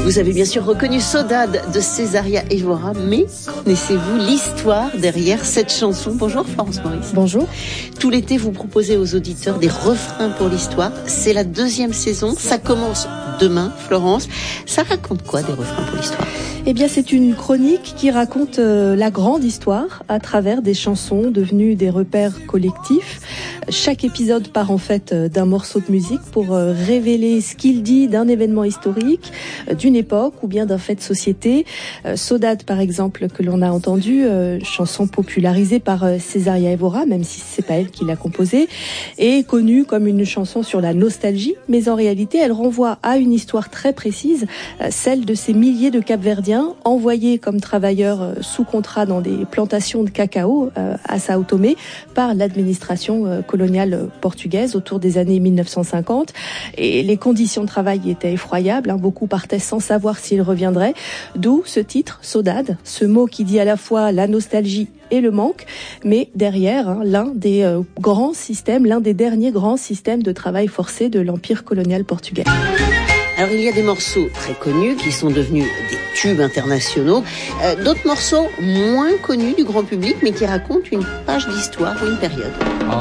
Vous avez bien sûr reconnu Saudade de Césaria Évora, mais connaissez-vous l'histoire derrière cette chanson? Bonjour Florence Maurice. Bonjour. Tout l'été, vous proposez aux auditeurs des refrains pour l'histoire. C'est la 2e saison, ça commence demain, Florence. Ça raconte quoi, des refrains pour l'histoire? Eh bien, c'est une chronique qui raconte la grande histoire à travers des chansons devenues des repères collectifs. Chaque épisode part en fait d'un morceau de musique pour révéler ce qu'il dit d'un événement historique, d'une époque ou bien d'un fait de société. Saudade, par exemple, que l'on a entendu, chanson popularisée par Césaria Évora, même si c'est pas elle qui l'a composée, est connue comme une chanson sur la nostalgie, mais en réalité, elle renvoie à une histoire très précise, celle de ces milliers de Capverdiens envoyés comme travailleurs sous contrat dans des plantations de cacao à Sao Tomé par l'administration coloniale portugaise autour des années 1950. Et les conditions de travail étaient effroyables, beaucoup partaient sans savoir s'ils reviendraient, d'où ce titre, Saudade, ce mot qui dit à la fois la nostalgie et le manque, mais derrière, l'un des grands systèmes, l'un des derniers grands systèmes de travail forcé de l'empire colonial portugais. Alors il y a des morceaux très connus qui sont devenus des tubes internationaux, d'autres morceaux moins connus du grand public mais qui racontent une page d'histoire ou une période.